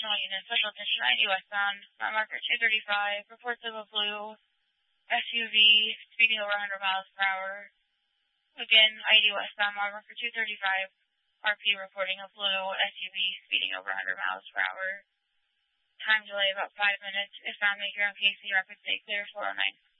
additional units, special attention 90 westbound, mile marker 235, reports of a blue SUV speeding over 100 miles per hour. Again, ID westbound, mile marker 235, RP reporting a blue SUV speeding over 100 miles per hour. Time delay about 5 minutes. If found, make your own case. Rapid stay clear 409.